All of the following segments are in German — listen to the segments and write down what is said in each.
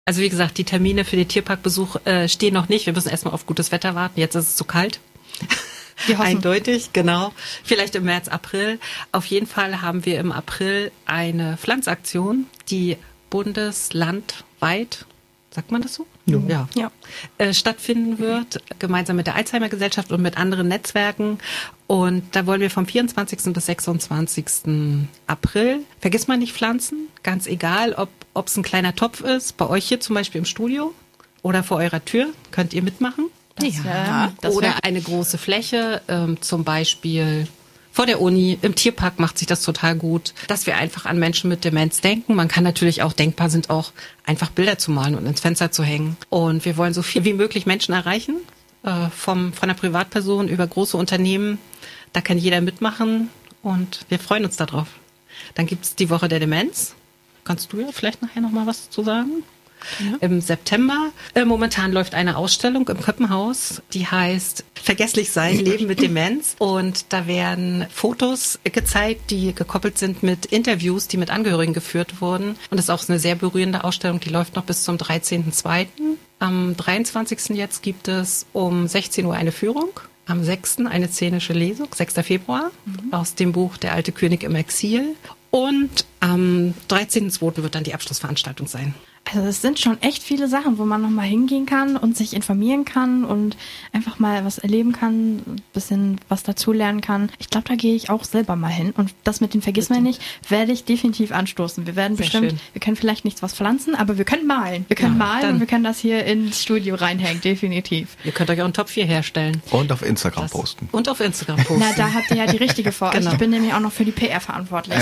Also wie gesagt, die Termine für den Tierparkbesuch stehen noch nicht. Wir müssen erstmal auf gutes Wetter warten. Jetzt ist es zu kalt. Eindeutig, genau. Vielleicht im März, April. Auf jeden Fall haben wir im April eine Pflanzaktion, die bundeslandweit, sagt man das so? Ja. Stattfinden wird, gemeinsam mit der Alzheimer-Gesellschaft und mit anderen Netzwerken. Und da wollen wir vom 24. bis 26. April, vergiss mal nicht pflanzen, ganz egal, ob es ein kleiner Topf ist, bei euch hier zum Beispiel im Studio oder vor eurer Tür, könnt ihr mitmachen. Oder eine große Fläche, zum Beispiel vor der Uni, im Tierpark macht sich das total gut, dass wir einfach an Menschen mit Demenz denken. Man kann natürlich auch, denkbar sind auch, einfach Bilder zu malen und ins Fenster zu hängen. Und wir wollen so viel wie möglich Menschen erreichen, von der Privatperson über große Unternehmen. Da kann jeder mitmachen und wir freuen uns darauf. Dann gibt's die Woche der Demenz. Kannst du ja vielleicht nachher noch mal was zu sagen? Ja. Im September. Momentan läuft eine Ausstellung im Köppenhaus, die heißt Vergesslich sein, Leben mit Demenz. Und da werden Fotos gezeigt, die gekoppelt sind mit Interviews, die mit Angehörigen geführt wurden. Und das ist auch eine sehr berührende Ausstellung, die läuft noch bis zum 13.02. Am 23. jetzt gibt es um 16 Uhr eine Führung. Am 6. eine szenische Lesung, 6. Februar, aus dem Buch Der alte König im Exil. Und am 13.02. wird dann die Abschlussveranstaltung sein. Also es sind schon echt viele Sachen, wo man nochmal hingehen kann und sich informieren kann und einfach mal was erleben kann, ein bisschen was dazulernen kann. Ich glaube, da gehe ich auch selber mal hin. Und das mit den Vergissmal nicht, werde ich definitiv anstoßen. Wir werden bestimmt, wir können vielleicht nichts was pflanzen, aber wir können malen. Wir können malen und wir können das hier ins Studio reinhängen, definitiv. Ihr könnt euch auch einen Topf hier herstellen. Und auf Instagram posten. Und auf Instagram posten. Na, da habt ihr ja die richtige vor euch. Ich bin nämlich auch noch für die PR verantwortlich.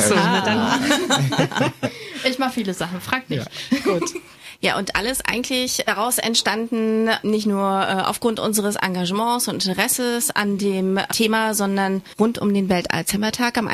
Ich mache viele Sachen, frag nicht. Ja. Gut. Ja, und alles eigentlich daraus entstanden, nicht nur aufgrund unseres Engagements und Interesses an dem Thema, sondern rund um den Welt-Alzheimer-Tag am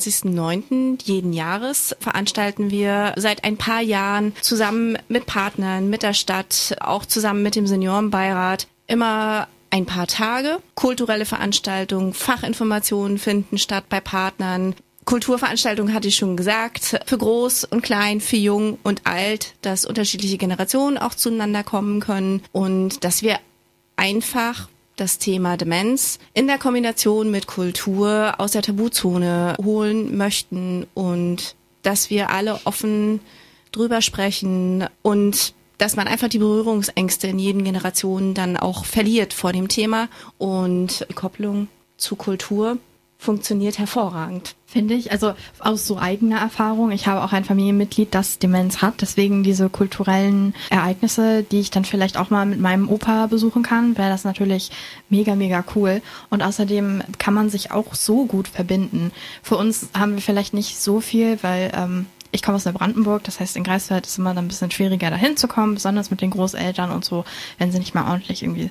21.09. jeden Jahres veranstalten wir seit ein paar Jahren zusammen mit Partnern, mit der Stadt, auch zusammen mit dem Seniorenbeirat immer ein paar Tage. Kulturelle Veranstaltungen, Fachinformationen finden statt bei Partnern. Kulturveranstaltungen hatte ich schon gesagt, für groß und klein, für jung und alt, dass unterschiedliche Generationen auch zueinander kommen können und dass wir einfach das Thema Demenz in der Kombination mit Kultur aus der Tabuzone holen möchten und dass wir alle offen drüber sprechen und dass man einfach die Berührungsängste in jeden Generationen dann auch verliert vor dem Thema und die Kopplung zu Kultur funktioniert hervorragend. Finde ich, also aus so eigener Erfahrung. Ich habe auch ein Familienmitglied, das Demenz hat, deswegen diese kulturellen Ereignisse, die ich dann vielleicht auch mal mit meinem Opa besuchen kann, wäre das natürlich mega, mega cool. Und außerdem kann man sich auch so gut verbinden. Für uns haben wir vielleicht nicht so viel, weil ich komme aus Neubrandenburg, das heißt in Greifswald ist immer dann ein bisschen schwieriger dahin zu kommen, besonders mit den Großeltern und so, wenn sie nicht mal ordentlich irgendwie,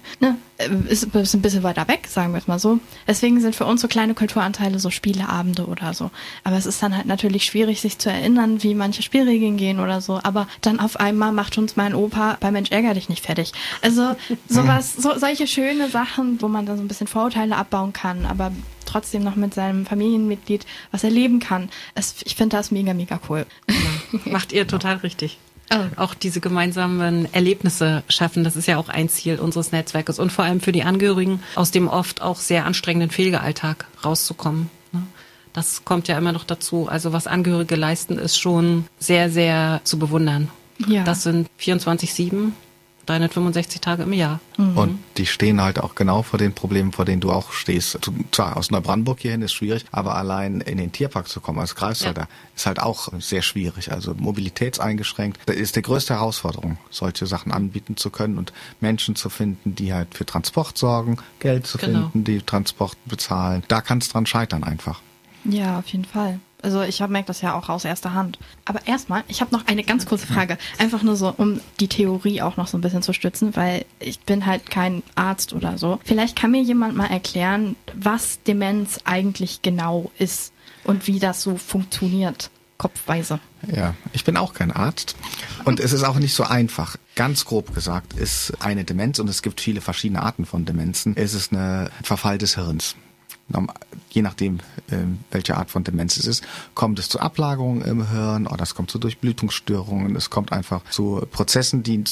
ist ein bisschen weiter weg, sagen wir es mal so. Deswegen sind für uns so kleine Kulturanteile so Spieleabende oder so. Aber es ist dann halt natürlich schwierig, sich zu erinnern, wie manche Spielregeln gehen oder so. Aber dann auf einmal macht uns mein Opa bei Mensch, ärger dich nicht fertig. Also sowas, solche schöne Sachen, wo man dann so ein bisschen Vorurteile abbauen kann, aber trotzdem noch mit seinem Familienmitglied was erleben kann. Ich finde das mega, mega cool. Ja, macht ihr total richtig. Auch diese gemeinsamen Erlebnisse schaffen, das ist ja auch ein Ziel unseres Netzwerkes und vor allem für die Angehörigen aus dem oft auch sehr anstrengenden Pflegealltag rauszukommen. Das kommt ja immer noch dazu. Also was Angehörige leisten, ist schon sehr, sehr zu bewundern. Ja. Das sind 24/7, 365 Tage im Jahr. Und die stehen halt auch genau vor den Problemen, vor denen du auch stehst. Zwar aus Neubrandenburg hierhin ist schwierig, aber allein in den Tierpark zu kommen als Greifswalder ist halt auch sehr schwierig. Also mobilitätseingeschränkt. Das ist die größte Herausforderung, solche Sachen anbieten zu können und Menschen zu finden, die halt für Transport sorgen, Geld zu finden, die Transport bezahlen. Da kann es dran scheitern einfach. Ja, auf jeden Fall. Also ich merke das ja auch aus erster Hand. Aber erstmal, ich habe noch eine ganz kurze Frage. Einfach nur so, um die Theorie auch noch so ein bisschen zu stützen, weil ich bin halt kein Arzt oder so. Vielleicht kann mir jemand mal erklären, was Demenz eigentlich genau ist und wie das so funktioniert, kopfweise. Ja, ich bin auch kein Arzt und es ist auch nicht so einfach. Ganz grob gesagt ist eine Demenz, und es gibt viele verschiedene Arten von Demenzen, es ist ein Verfall des Hirns. je nachdem, welche Art von Demenz es ist, kommt es zu Ablagerungen im Hirn oder es kommt zu Durchblutungsstörungen, es kommt einfach zu Prozessen, die